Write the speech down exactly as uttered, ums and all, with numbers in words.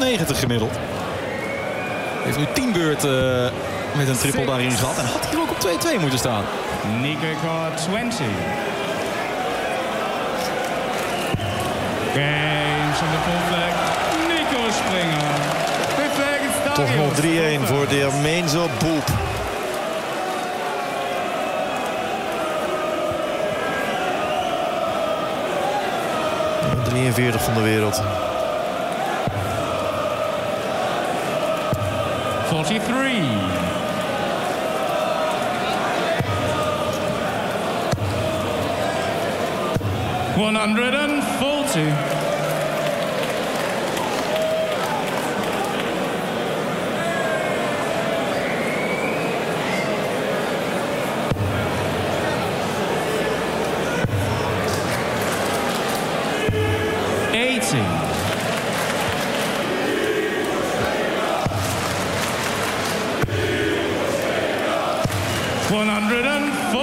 negentig gemiddeld. Heeft nu tien beurten met een triple daarin gehad. En had hier ook op twee-twee moeten staan. Nico got twintig. Games on the full flag. Nico Springer. Toch nog drie-een voor de Armeense Boep. drieënveertig van de wereld. forty-three. one hundred forty. eighty. one hundred